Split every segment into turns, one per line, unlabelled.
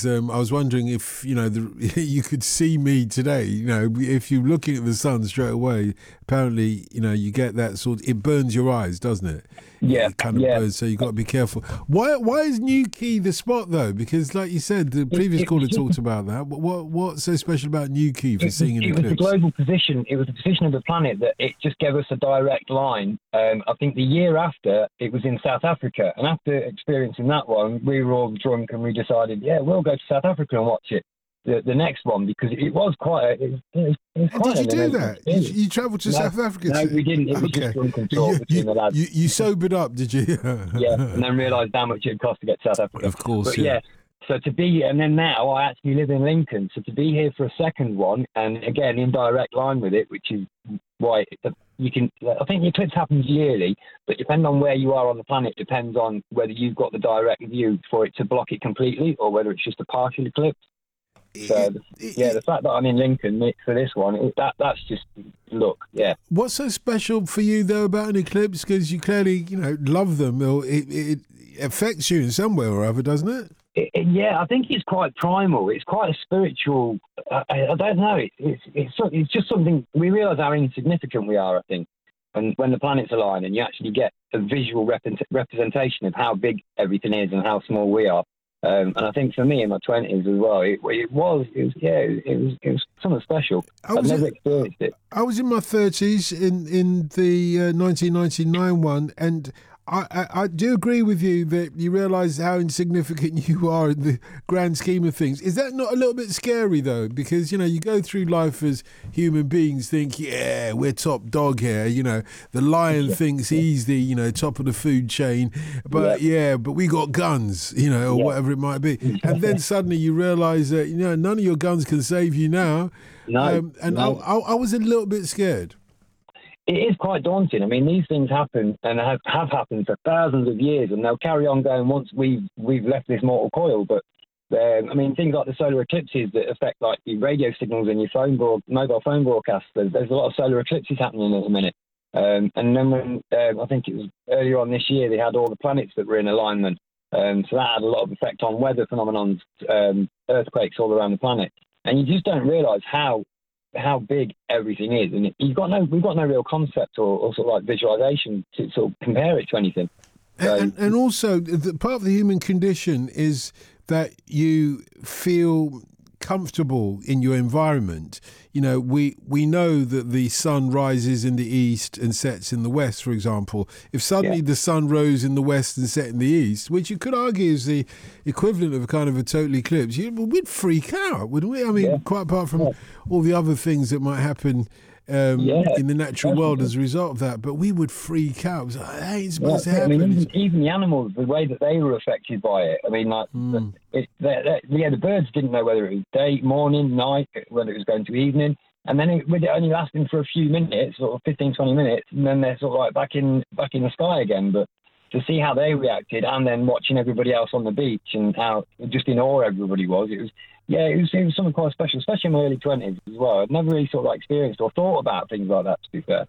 because I was wondering if, you could see me today. If you're looking at the sun straight away, apparently, you get that it burns your eyes, doesn't it?
Yeah,
It kind of burns, so you've got to be careful. Why is Newquay the spot, though? Because, like you said, the previous caller talked about that. What's so special about Newquay for seeing an eclipse?
It was the global position. It was the position of the planet that it just gave us a direct line. I think the year after, it was in South Africa. And after experiencing that one, we were all drunk and we decided, we'll go to South Africa and watch it. The next one, because it was quite a... It was quite
did you do that? You travelled to South Africa?
No, we didn't. It was just drunk and talk between the lads.
You sobered up, did you?
Yeah, and then realised how much it would cost to get to South Africa.
Of course,
but yeah. So and then now I actually live in Lincoln. So to be here for a second one, and again in direct line with it, which is why you can. I think the eclipse happens yearly, but depending on where you are on the planet, depends on whether you've got the direct view for it to block it completely, or whether it's just a partial eclipse. So the fact that I'm in Lincoln for this one, that's just look. Yeah.
What's so special for you though about an eclipse? Because you clearly love them, or it affects you in some way or other, doesn't it?
Yeah, I think it's quite primal. It's quite a spiritual. I don't know. It's just something we realise how insignificant we are. I think, and when the planets align, and you actually get a visual representation of how big everything is and how small we are. And I think for me in my 20s as well, it was something special. I've never experienced it.
I was in my 30s in the 1999 one, and I do agree with you that you realise how insignificant you are in the grand scheme of things. Is that not a little bit scary though? Because you go through life as human beings, think we're top dog here. The lion thinks he's the top of the food chain, but but we got guns, or whatever it might be. And then suddenly you realise that none of your guns can save you now.
No,
I was a little bit scared.
It is quite daunting. I mean, these things happen and have happened for thousands of years, and they'll carry on going once we've left this mortal coil. But things like the solar eclipses that affect like your radio signals and your mobile phone broadcasts. There's a lot of solar eclipses happening at the minute. And then when I think it was earlier on this year, they had all the planets that were in alignment. So that had a lot of effect on weather phenomenons, earthquakes all around the planet, and you just don't realise how big everything is, and we've got no real concept or sort of like visualization to sort of compare it to anything. So,
and also, part of the human condition is that you feel comfortable in your environment. We know that the sun rises in the east and sets in the west, for example. If suddenly the sun rose in the west and set in the east, which you could argue is the equivalent of kind of a total eclipse, we'd freak out, wouldn't we? I mean, quite apart from all the other things that might happen in the natural world as a result of that, but we would freak out. It was like, hey, it's supposed to happen.
I mean, even the animals, the way that they were affected by it. I mean, like, the birds didn't know whether it was day, morning, night, whether it was going to evening, and then with it only lasting for a few minutes, sort of 15, 20 minutes, and then they're sort of like back in the sky again. But to see how they reacted, and then watching everybody else on the beach and how just in awe everybody was, it was something quite special, especially in my early 20s as well. I'd never really sort of like experienced or thought about things like that, to be fair.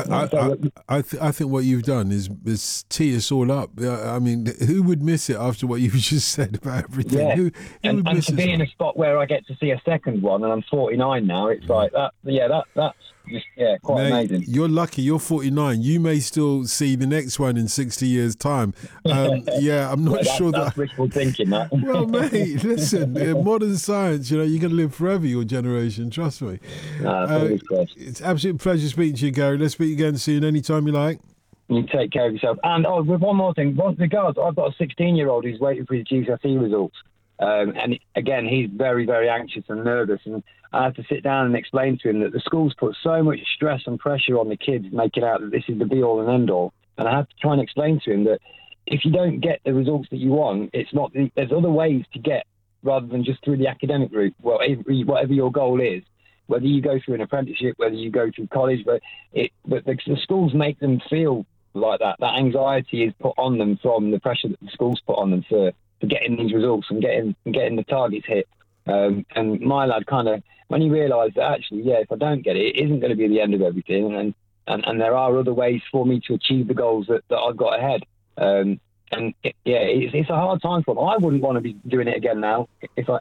I think what you've done is tee us all up. I mean, who would miss it after what you've just said about everything?
Yeah.
Who
and
would miss
to be in a spot where I get to see a second one, and I'm 49 now, it's like that. Yeah, that's just quite amazing.
You're lucky. You're 49. You may still see the next one in 60 years' time. I'm not sure
that's wishful thinking. That.
Well, mate, listen. Modern science, you're going to live forever. Your generation, trust me. It's absolute pleasure speaking to you, Gary. Let's speak again soon, anytime you like.
You take care of yourself. And with one more thing, I've got a 16-year-old who's waiting for his GCSE results. And again, he's very, very anxious and nervous. And I have to sit down and explain to him that the schools put so much stress and pressure on the kids, making out that this is the be-all and end-all. And I have to try and explain to him that if you don't get the results that you want, it's not. There's other ways to get, rather than just through the academic route. Well, whatever your goal is, whether you go through an apprenticeship, whether you go through college, but the schools make them feel like that. That anxiety is put on them from the pressure that the schools put on them for getting these results and getting the targets hit. And my lad kind of, when he realised that actually, if I don't get it, it isn't going to be the end of everything, and there are other ways for me to achieve the goals that I've got ahead. It's a hard time for him. I wouldn't want to be doing it again now if I